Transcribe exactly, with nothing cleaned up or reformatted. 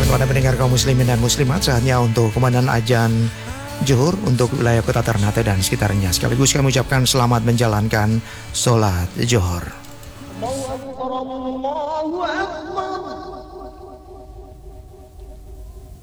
kepada pendengar kaum muslimin dan muslimat, saatnya untuk komandan azan Zuhur untuk wilayah kota Ternate dan sekitarnya. Sekaligus kami ucapkan selamat menjalankan sholat Zuhur. Allahu Akbar, Allahu Akbar.